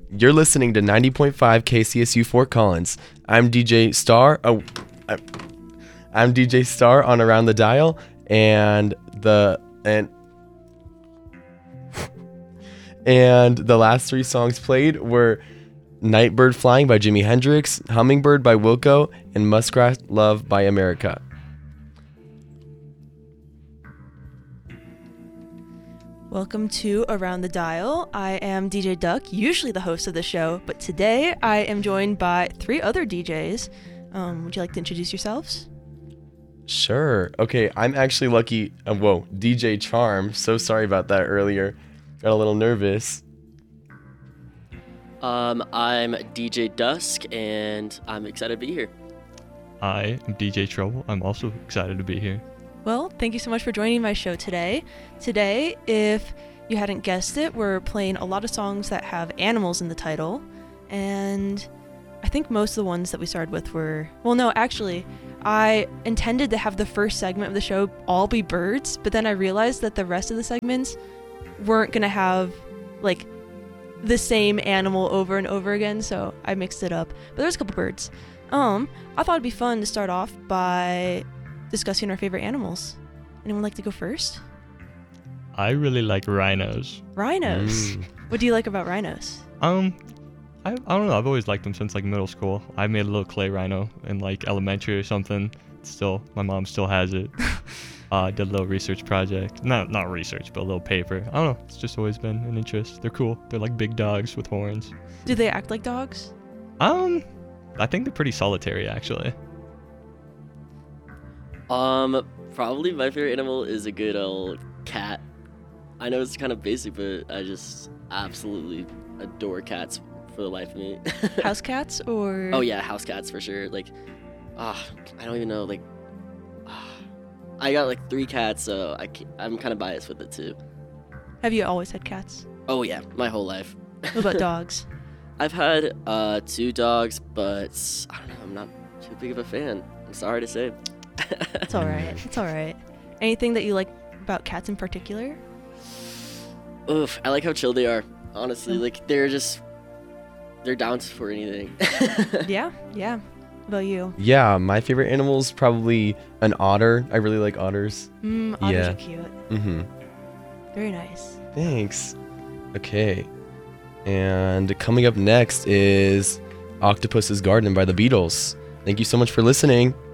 You're listening to 90.5 KCSU Fort Collins. I'm DJ Star. I'm DJ Star on Around the Dial, and the last three songs played were Nightbird Flying by Jimi Hendrix, Hummingbird by Wilco, and Muskrat Love by America. Welcome to Around the Dial. I am DJ Duck, usually the host of the show, but today I am joined by three other DJs. Would you like to introduce yourselves? Sure. Okay, I'm actually lucky. DJ Charm. So sorry about that earlier. Got a little nervous. I'm DJ Dusk, and I'm excited to be here. I am DJ Trouble. I'm also excited to be here. Well, thank you so much for joining my show today. Today, if you hadn't guessed it, we're playing a lot of songs that have animals in the title. And I think most of the ones that we started with were... Well, no, actually, I intended to have the first segment of the show all be birds, but then I realized that the rest of the segments weren't going to have, like, the same animal over and over again, so I mixed it up. But there's a couple birds. I thought it'd be fun to start off by discussing our favorite animals. Anyone like to go first? I really like rhinos. Rhinos. What do you like about rhinos? I don't know. I've always liked them since like middle school. I made a little clay rhino in like elementary or something. Still, my mom still has it. Did a little research project. Not research, but a little paper. I don't know. It's just always been an interest. They're cool. They're like big dogs with horns. Do they act like dogs? I think they're pretty solitary actually. Probably my favorite animal is a good old cat. I know it's kind of basic, but I just absolutely adore cats for the life of me. House cats or? Oh yeah, house cats for sure. Like, I don't even know. Like, I got like 3 cats, so I'm kind of biased with it too. Have you always had cats? Oh yeah, my whole life. What about dogs? I've had 2 dogs, but I don't know. I'm not too big of a fan. I'm sorry to say. It's all right. It's all right. Anything that you like about cats in particular? Oof, I like how chill they are. Honestly, like they're down for anything. Yeah. What about you? Yeah, my favorite animal is probably an otter. I really like otters. Otters are cute. Mm-hmm. Very nice. Thanks. Okay. And coming up next is Octopus's Garden by the Beatles. Thank you so much for listening.